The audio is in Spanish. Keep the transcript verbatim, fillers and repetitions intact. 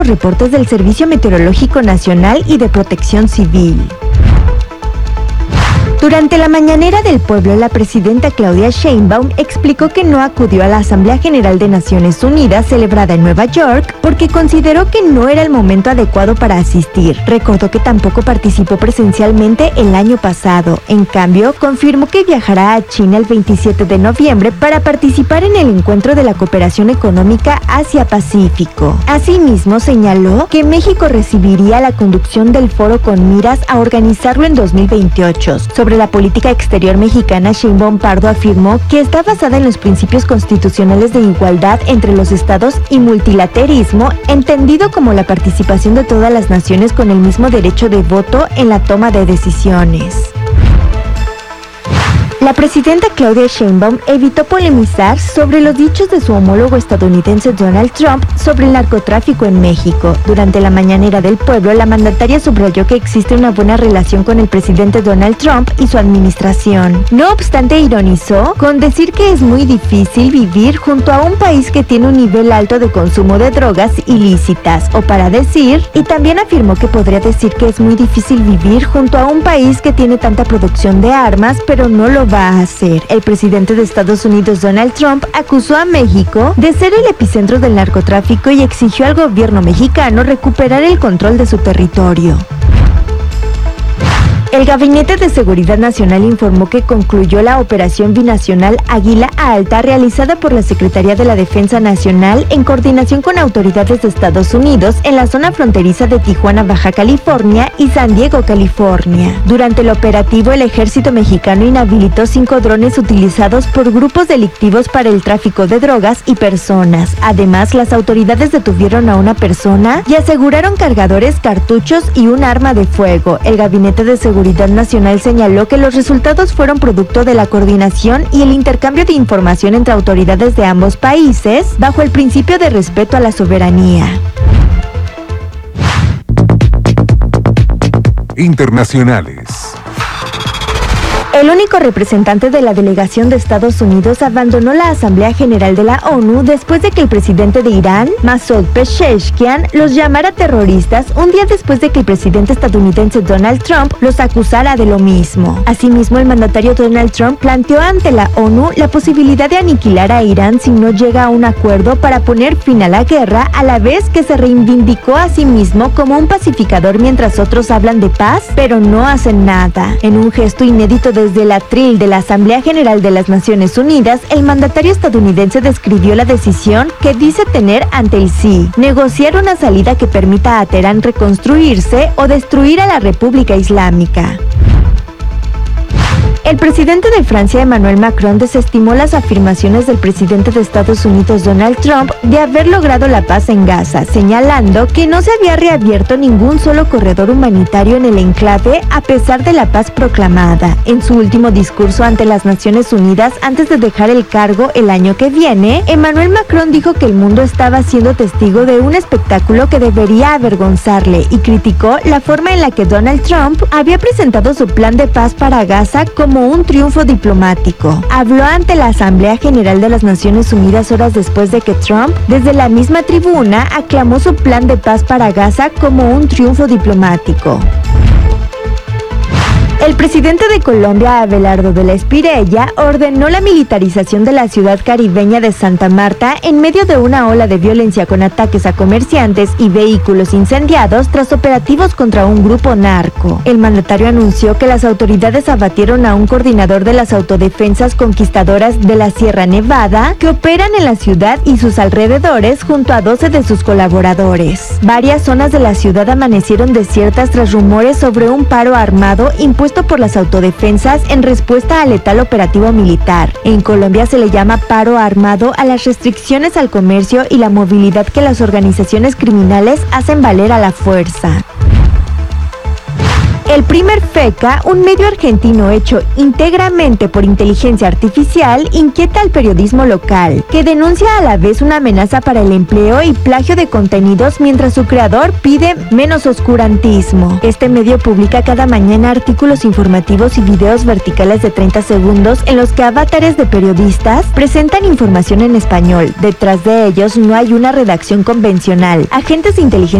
Reportes del Servicio Meteorológico Nacional y de Protección Civil. Durante la mañanera del pueblo, la presidenta Claudia Sheinbaum explicó que no acudió a la Asamblea General de Naciones Unidas celebrada en Nueva York porque consideró que no era el momento adecuado para asistir. Recordó que tampoco participó presencialmente el año pasado. En cambio, confirmó que viajará a China el veintisiete de noviembre para participar en el encuentro de la cooperación económica Asia-Pacífico. Asimismo, señaló que México recibiría la conducción del foro con miras a organizarlo en dos mil veintiocho. Sobre la política exterior mexicana, Sheinbaum Pardo afirmó que está basada en los principios constitucionales de igualdad entre los estados y multilaterismo, entendido como la participación de todas las naciones con el mismo derecho de voto en la toma de decisiones. La presidenta Claudia Sheinbaum evitó polemizar sobre los dichos de su homólogo estadounidense Donald Trump sobre el narcotráfico en México. Durante la mañanera del pueblo, la mandataria subrayó que existe una buena relación con el presidente Donald Trump y su administración. No obstante, ironizó con decir que es muy difícil vivir junto a un país que tiene un nivel alto de consumo de drogas ilícitas, o para decir, y también afirmó que podría decir que es muy difícil vivir junto a un país que tiene tanta producción de armas, pero no lo va a hacer. El presidente de Estados Unidos, Donald Trump, acusó a México de ser el epicentro del narcotráfico y exigió al gobierno mexicano recuperar el control de su territorio. El Gabinete de Seguridad Nacional informó que concluyó la operación binacional Águila Alta realizada por la Secretaría de la Defensa Nacional en coordinación con autoridades de Estados Unidos en la zona fronteriza de Tijuana, Baja California y San Diego, California. Durante el operativo, el ejército mexicano inhabilitó cinco drones utilizados por grupos delictivos para el tráfico de drogas y personas. Además, las autoridades detuvieron a una persona y aseguraron cargadores, cartuchos y un arma de fuego. El Gabinete de Seguridad Seguridad Nacional señaló que los resultados fueron producto de la coordinación y el intercambio de información entre autoridades de ambos países bajo el principio de respeto a la soberanía. Internacionales. El único representante de la delegación de Estados Unidos abandonó la Asamblea General de la ONU después de que el presidente de Irán, Masoud Pezeshkian, los llamara terroristas un día después de que el presidente estadounidense Donald Trump los acusara de lo mismo. Asimismo, el mandatario Donald Trump planteó ante la ONU la posibilidad de aniquilar a Irán si no llega a un acuerdo para poner fin a la guerra, a la vez que se reivindicó a sí mismo como un pacificador mientras otros hablan de paz, pero no hacen nada. En un gesto inédito de Desde el atril de la Asamblea General de las Naciones Unidas, el mandatario estadounidense describió la decisión que dice tener ante el sí: negociar una salida que permita a Teherán reconstruirse o destruir a la República Islámica. El presidente de Francia, Emmanuel Macron, desestimó las afirmaciones del presidente de Estados Unidos, Donald Trump, de haber logrado la paz en Gaza, señalando que no se había reabierto ningún solo corredor humanitario en el enclave a pesar de la paz proclamada. En su último discurso ante las Naciones Unidas antes de dejar el cargo el año que viene, Emmanuel Macron dijo que el mundo estaba siendo testigo de un espectáculo que debería avergonzarle y criticó la forma en la que Donald Trump había presentado su plan de paz para Gaza como un triunfo diplomático. Habló ante la Asamblea General de las Naciones Unidas horas después de que Trump, desde la misma tribuna, aclamó su plan de paz para Gaza como un triunfo diplomático. El presidente de Colombia, Abelardo de la Espriella, ordenó la militarización de la ciudad caribeña de Santa Marta en medio de una ola de violencia con ataques a comerciantes y vehículos incendiados tras operativos contra un grupo narco. El mandatario anunció que las autoridades abatieron a un coordinador de las autodefensas conquistadoras de la Sierra Nevada que operan en la ciudad y sus alrededores junto a doce de sus colaboradores. Varias zonas de la ciudad amanecieron desiertas tras rumores sobre un paro armado impuesto por las autodefensas en respuesta al letal operativo militar. En Colombia se le llama paro armado a las restricciones al comercio y la movilidad que las organizaciones criminales hacen valer a la fuerza. El primer FECA, un medio argentino hecho íntegramente por inteligencia artificial, inquieta al periodismo local, que denuncia a la vez una amenaza para el empleo y plagio de contenidos mientras su creador pide menos oscurantismo. Este medio publica cada mañana artículos informativos y videos verticales de treinta segundos en los que avatares de periodistas presentan información en español. Detrás de ellos no hay una redacción convencional. Agentes de inteligencia